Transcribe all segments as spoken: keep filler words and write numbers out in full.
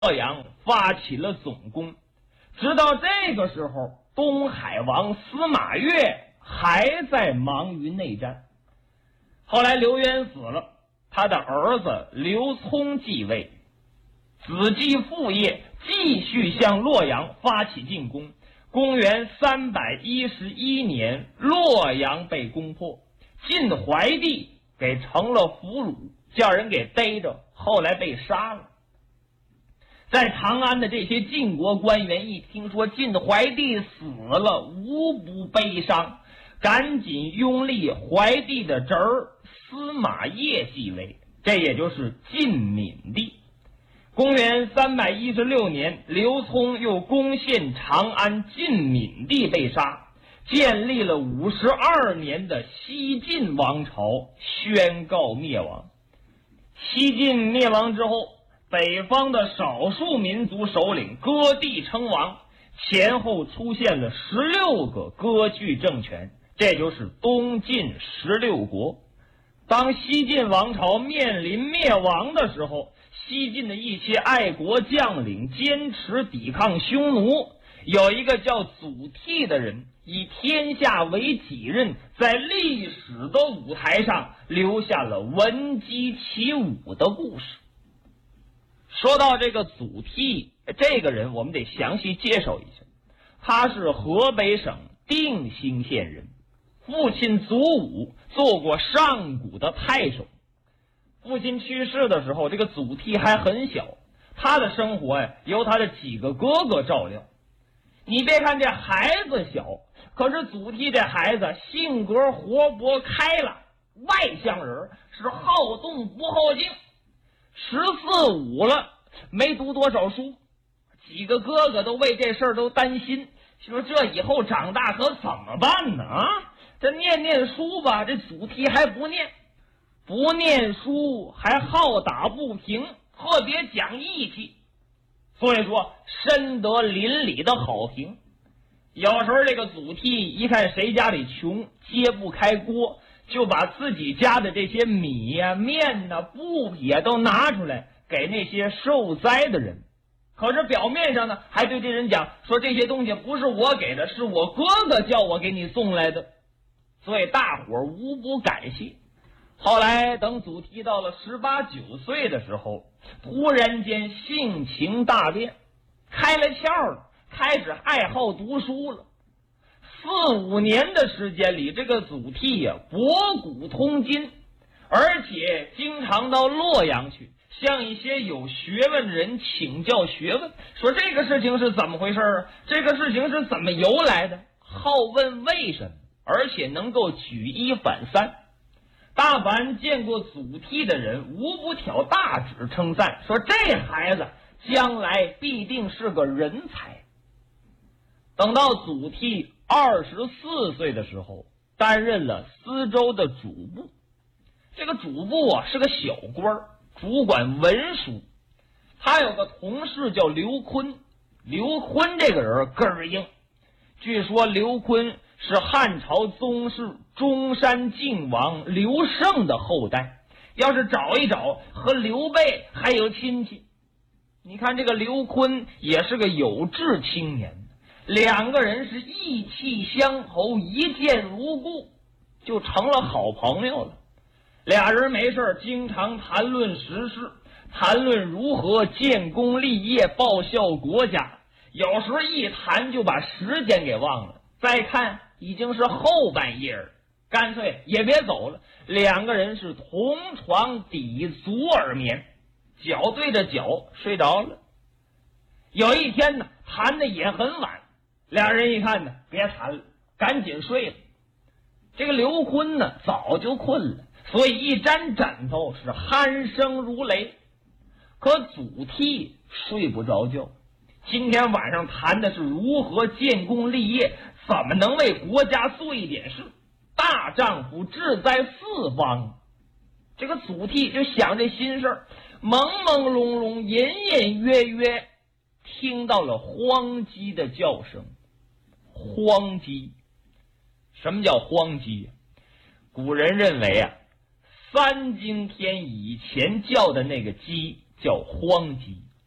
洛阳发起了总攻。直到这个时候，东海王司马越还在忙于内战。后来刘渊死了，他的儿子刘聪继位，子继父业，继续向洛阳发起进攻。公元三百一十一年，洛阳被攻破，晋怀帝给成了俘虏，叫人给逮着，后来被杀了。在长安的这些晋国官员一听说晋怀帝死了，无不悲伤，赶紧拥立怀帝的侄儿司马业继位，这也就是晋闵帝。公元三百一十六年，刘聪又攻陷长安，晋闵帝被杀，建立了五十二年的西晋王朝宣告灭亡。西晋灭亡之后，北方的少数民族首领割地称王，前后出现了十六个割据政权，这就是东晋十六国。当西晋王朝面临灭亡的时候，西晋的一些爱国将领坚持抵抗匈奴，有一个叫祖逖的人以天下为己任，在历史的舞台上留下了闻鸡起舞的故事。说到这个祖逖这个人，我们得详细介绍一下。他是河北省定兴县人，父亲祖武做过上古的太守。父亲去世的时候，这个祖逖还很小，他的生活呀由他的几个哥哥照料。你别看这孩子小，可是祖逖这孩子性格活泼开朗，外向人，是好动不好静。十四五了，没读多少书，几个哥哥都为这事儿都担心，说这以后长大可怎么办呢？啊，这念念书吧，这祖逖还不念。不念书还好打不平，特别讲义气，所以说深得邻里的好评。有时候这个祖逖一看谁家里穷，揭不开锅，就把自己家的这些米呀、啊、面呐、啊、布匹啊都拿出来给那些受灾的人。可是表面上呢，还对这人讲说这些东西不是我给的，是我哥哥叫我给你送来的，所以大伙儿无不感谢。后来等祖逖到了十八九岁的时候，突然间性情大变，开了窍了，开始爱好读书了。四五年的时间里，这个祖逖呀、啊、博古通今，而且经常到洛阳去向一些有学问的人请教学问，说这个事情是怎么回事啊？这个事情是怎么由来的？好问为什么，而且能够举一反三。大凡见过祖逖的人，无不挑大指称赞，说这孩子将来必定是个人才。等到祖逖二十四岁的时候，担任了司州的主簿。这个主簿啊是个小官，主管文书。他有个同事叫刘琨，刘琨这个人个儿硬。据说刘琨是汉朝宗室中山靖王刘胜的后代，要是找一找，和刘备还有亲戚。你看这个刘琨也是个有志青年，两个人是意气相投，一见如故，就成了好朋友了。俩人没事经常谈论时事，谈论如何建功立业，报效国家。有时候一谈就把时间给忘了，再看已经是后半夜了，干脆也别走了。两个人是同床抵足而眠，脚对着脚睡着了。有一天呢，谈的也很晚，俩人一看呢，别谈了，赶紧睡了。这个刘琨呢，早就困了，所以一沾枕头是鼾声如雷。可祖逖睡不着觉，今天晚上谈的是如何建功立业，怎么能为国家做一点事，大丈夫志在四方。这个祖逖就想这心事儿，朦朦胧胧隐隐约约听到了荒鸡的叫声。荒鸡，什么叫荒鸡？古人认为啊，三更天以前叫的那个鸡叫荒鸡，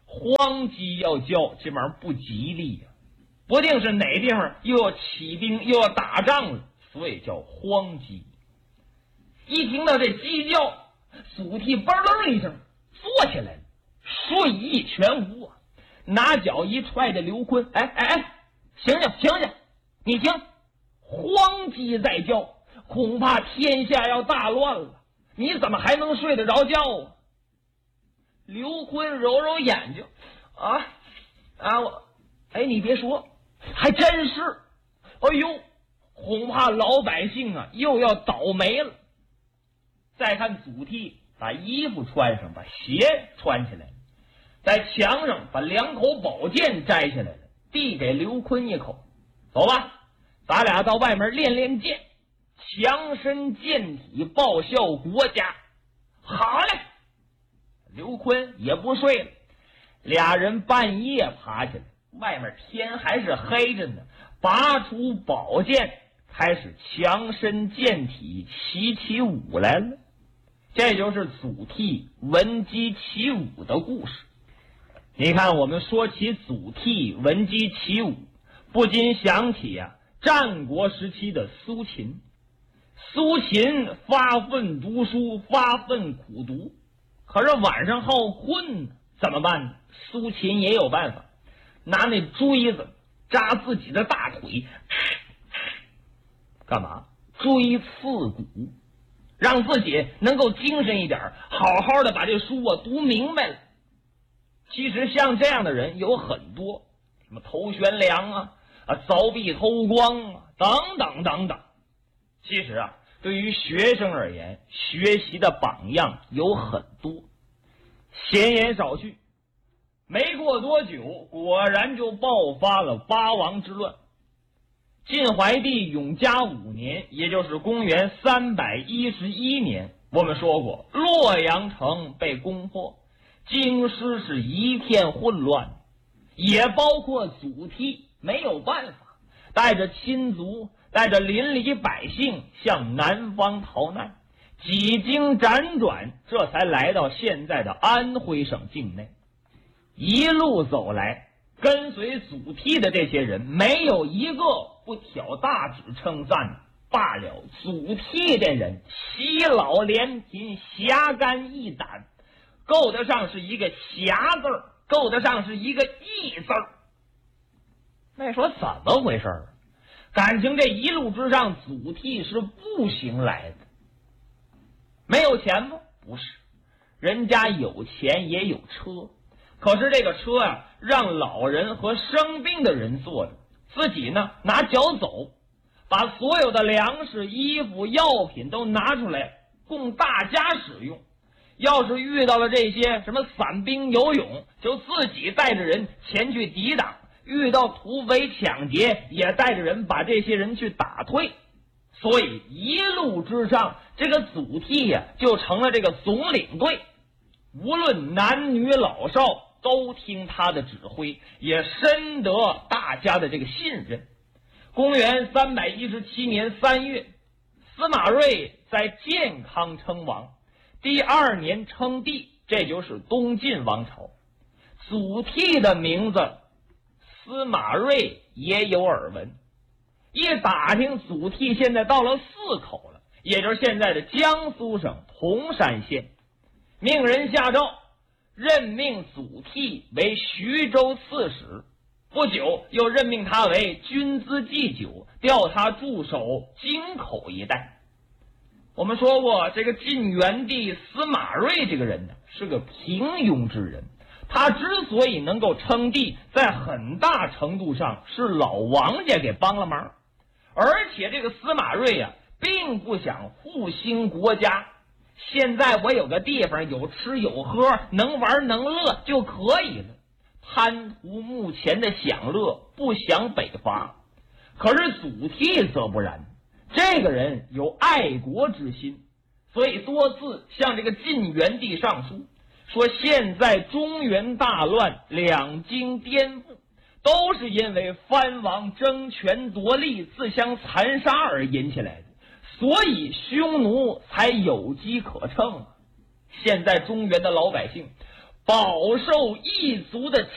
荒鸡要叫，这玩意儿不吉利呀、啊，不定是哪地方又要起兵又要打仗了，所以叫荒鸡。一听到这鸡叫，祖逖嘣楞一声坐起来了，睡意全无啊，拿脚一踹着刘坤，哎哎哎，醒醒醒醒，你听，荒鸡在叫，恐怕天下要大乱了，你怎么还能睡得着觉啊？刘坤揉揉眼睛，啊啊我，哎你别说，还真是，哎呦，恐怕老百姓啊又要倒霉了。再看祖逖把衣服穿上，把鞋穿起来了，在墙上把两口宝剑摘下来了，递给刘坤一口，走吧，咱俩到外面练练剑，强身健体，报效国家。好嘞，刘坤也不睡了，俩人半夜爬起来，外面天还是黑着呢，拔出宝剑，开始强身健体，习起武来了。这就是祖逖闻鸡起舞的故事。你看，我们说起祖逖闻鸡起舞，不禁想起啊，战国时期的苏秦。苏秦发奋读书，发奋苦读，可是晚上好困，怎么办呢？苏秦也有办法，拿那锥子扎自己的大腿，干嘛？锥刺骨，让自己能够精神一点，好好的把这书啊读明白了。其实像这样的人有很多，什么头悬梁啊、啊凿壁偷光啊，等等等等。其实啊，对于学生而言，学习的榜样有很多。闲言少叙，没过多久，果然就爆发了八王之乱。晋怀帝永嘉五年，也就是公元三百一十一年，我们说过，洛阳城被攻破，京师是一片混乱，也包括祖逖没有办法，带着亲族，带着邻里百姓向南方逃难，几经辗转，这才来到现在的安徽省境内。一路走来，跟随祖逖的这些人，没有一个不挑大指称赞。罢了，祖逖这人喜老怜贫，侠肝义胆，够得上是一个侠字儿，够得上是一个义字儿。那说怎么回事儿？感情这一路之上，祖逖是步行来的。没有钱吗？不是，人家有钱也有车，可是这个车啊，让老人和生病的人坐着，自己呢拿脚走，把所有的粮食、衣服、药品都拿出来供大家使用。要是遇到了这些什么散兵游勇，就自己带着人前去抵挡，遇到土匪抢劫，也带着人把这些人去打退。所以一路之上，这个祖逖呀、啊、就成了这个总领队，无论男女老少都听他的指挥，也深得大家的这个信任。公元三百一十七年三月，司马睿在建康称王，第二年称帝，这就是东晋王朝。祖逖的名字司马睿也有耳闻，一打听，祖逖现在到了泗口了，也就是现在的江苏省铜山县，命人下诏任命祖逖为徐州刺史，不久又任命他为军资祭酒，调他驻守京口一带。我们说过，这个晋元帝司马睿这个人呢，是个平庸之人，他之所以能够称帝，在很大程度上是老王家给帮了忙。而且这个司马睿啊，并不想复兴国家，现在我有个地方有吃有喝，能玩能乐就可以了，贪图目前的享乐，不想北伐。可是祖逖则不然，这个人有爱国之心，所以多次向这个晋元帝上书，说现在中原大乱，两京颠覆，都是因为藩王争权夺利、自相残杀而引起来的，所以匈奴才有机可乘。现在中原的老百姓饱受异族的